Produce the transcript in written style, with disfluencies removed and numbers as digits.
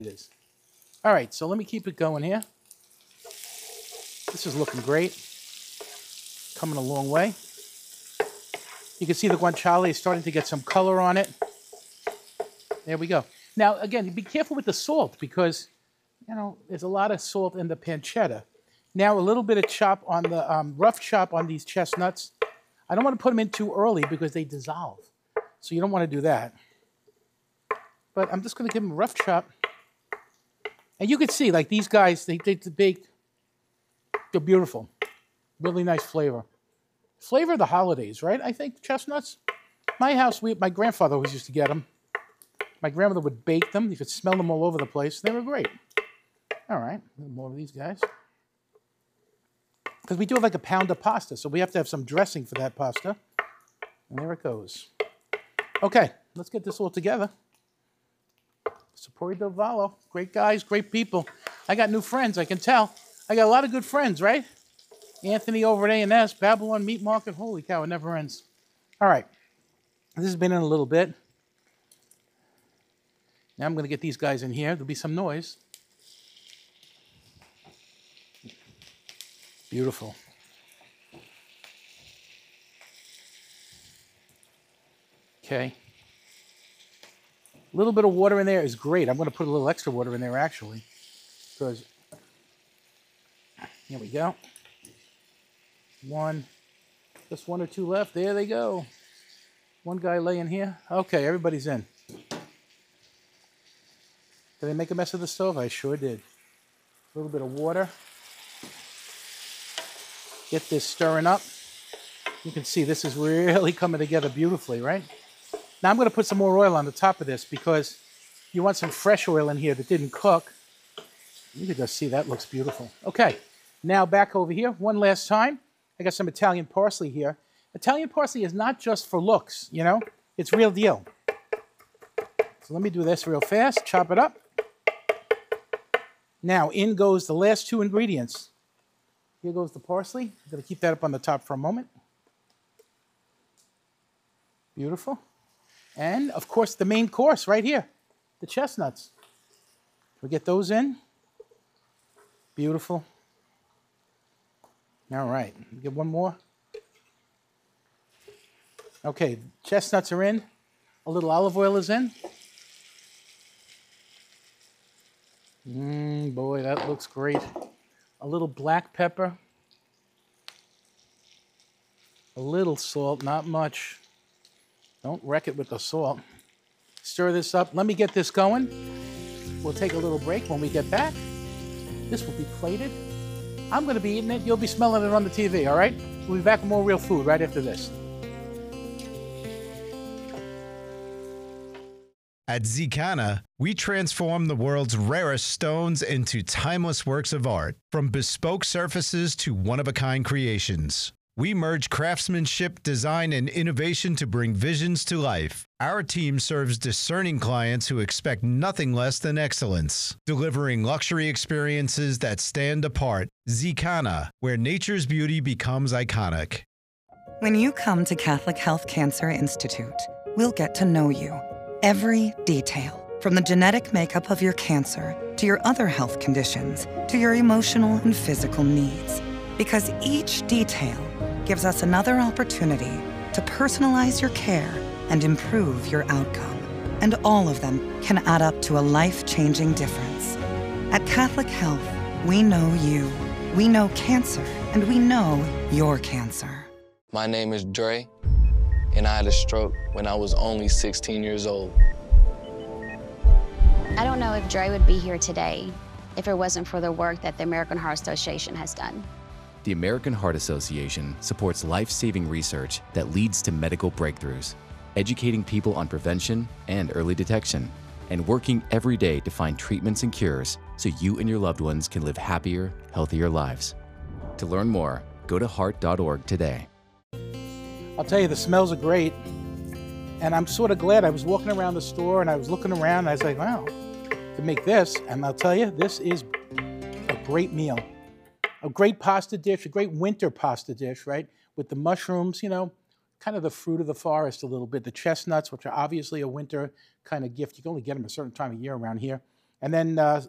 It is. All right, so let me keep it going here. This is looking great. Coming a long way. You can see the guanciale is starting to get some color on it. There we go. Now, again, be careful with the salt because, you know, there's a lot of salt in the pancetta. Now, a little bit of chop on the rough chop on these chestnuts. I don't want to put them in too early because they dissolve. So you don't want to do that. But I'm just going to give them a rough chop. And you can see, like these guys, they bake. They're beautiful. Really nice flavor. Flavor of the holidays, right? I think chestnuts. My house, my grandfather always used to get them. My grandmother would bake them. You could smell them all over the place. They were great. All right, a little more of these guys. Because we do have like a pound of pasta, so we have to have some dressing for that pasta. And there it goes. Okay, let's get this all together. Sapori del Vallo. Great guys, great people. I got new friends, I can tell. I got a lot of good friends, right? Anthony over at A&S, Babylon Meat Market. Holy cow, it never ends. All right, this has been in a little bit. Now I'm going to get these guys in here. There'll be some noise. Beautiful. Okay. A little bit of water in there is great. I'm going to put a little extra water in there, actually. Because, here we go. Just one or two left. There they go. One guy laying here. Okay, everybody's in. Did I make a mess of the stove? I sure did. A little bit of water. Get this stirring up. You can see this is really coming together beautifully, right? Now I'm going to put some more oil on the top of this because you want some fresh oil in here that didn't cook. You can just see that looks beautiful. Okay, now back over here one last time. I got some Italian parsley here. Italian parsley is not just for looks, you know? It's real deal. So let me do this real fast. Chop it up. Now in goes the last two ingredients. Here goes the parsley. I'm going to keep that up on the top for a moment. Beautiful. And, of course, the main course right here, the chestnuts. We get those in. Beautiful. All right. Get one more. Okay, chestnuts are in. A little olive oil is in. Boy, that looks great. A little black pepper. A little salt, not much. Don't wreck it with the salt. Stir this up. Let me get this going. We'll take a little break. When we get back, this will be plated. I'm going to be eating it. You'll be smelling it on the TV, all right? We'll be back with more real food right after this. At Zicana, we transform the world's rarest stones into timeless works of art, from bespoke surfaces to one-of-a-kind creations. We merge craftsmanship, design, and innovation to bring visions to life. Our team serves discerning clients who expect nothing less than excellence, delivering luxury experiences that stand apart. Zicana, where nature's beauty becomes iconic. When you come to Catholic Health Cancer Institute, we'll get to know you. Every detail, from the genetic makeup of your cancer to your other health conditions to your emotional and physical needs. Because each detail gives us another opportunity to personalize your care and improve your outcome. And all of them can add up to a life-changing difference. At Catholic Health, we know you, we know cancer, and we know your cancer. My name is Dre, and I had a stroke when I was only 16 years old. I don't know if Dre would be here today if it wasn't for the work that the American Heart Association has done. The American Heart Association supports life-saving research that leads to medical breakthroughs, educating people on prevention and early detection, and working every day to find treatments and cures so you and your loved ones can live happier, healthier lives. To learn more, go to heart.org today. I'll tell you, the smells are great. And I'm sort of glad. I was walking around the store and I was looking around and I was like, wow, to make this. And I'll tell you, this is a great meal. A great pasta dish, a great winter pasta dish, right? With the mushrooms, you know, kind of the fruit of the forest a little bit. The chestnuts, which are obviously a winter kind of gift. You can only get them a certain time of year around here. And then